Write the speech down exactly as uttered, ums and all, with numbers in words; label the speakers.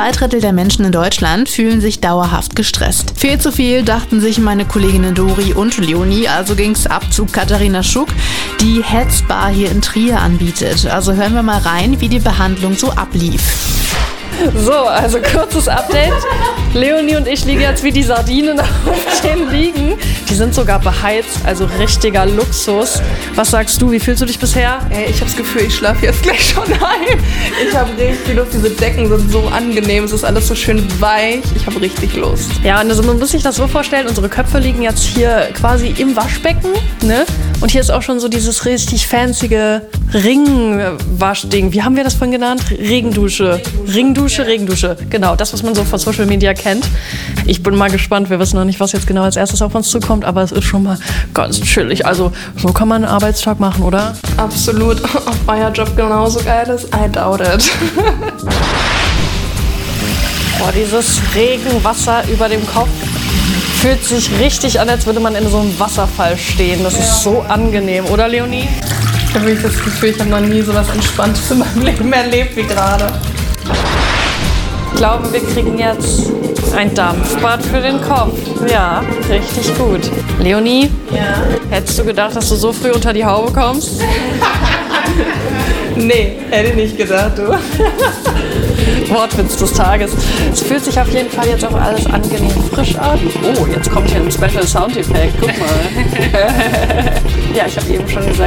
Speaker 1: zwei Drittel der Menschen in Deutschland fühlen sich dauerhaft gestresst. Viel zu viel, dachten sich meine Kolleginnen Dori und Leonie, also ging's ab zu Katharina Schuck, die Headspa hier in Trier anbietet. Also hören wir mal rein, wie die Behandlung so ablief.
Speaker 2: So, also kurzes Update. Leonie und ich liegen jetzt wie die Sardinen auf den Liegen. Die sind sogar beheizt, also richtiger Luxus. Was sagst du, wie fühlst du dich bisher?
Speaker 3: Ey, ich habe das Gefühl, ich schlafe jetzt gleich schon ein. Ich habe richtig Lust, diese Decken sind so angenehm, es ist alles so schön weich. Ich habe richtig Lust.
Speaker 2: Ja, und also man muss sich das so vorstellen, unsere Köpfe liegen jetzt hier quasi im Waschbecken, ne? Und hier ist auch schon so dieses richtig fancy Ringwaschding. Wie haben wir das vorhin genannt? Regendusche. Ringdusche, Regendusche. Genau, das, was man so von Social Media kennt. Ich bin mal gespannt. Wir wissen noch nicht, was jetzt genau als erstes auf uns zukommt, aber es ist schon mal ganz chillig. Also, so kann man einen Arbeitstag machen, oder?
Speaker 3: Absolut. Ob euer Job genauso geil ist, I doubt it.
Speaker 2: Boah, dieses Regenwasser über dem Kopf fühlt sich richtig an, als würde man in so einem Wasserfall stehen. Das ist so angenehm, oder Leonie?
Speaker 3: Ich habe wirklich das Gefühl, ich habe noch nie so was Entspanntes in meinem Leben erlebt wie gerade.
Speaker 2: Ich glaube, wir kriegen jetzt ein Dampfbad für den Kopf. Ja, richtig gut. Leonie?
Speaker 3: Ja?
Speaker 2: Hättest du gedacht, dass du so früh unter die Haube kommst?
Speaker 3: Nee, hätte ich nicht gedacht, du.
Speaker 2: Wortwitz des Tages. Es fühlt sich auf jeden Fall jetzt auch alles angenehm frisch an. Oh, jetzt kommt hier ein Special Soundeffekt. Guck mal. Ja, ich habe eben schon gesagt,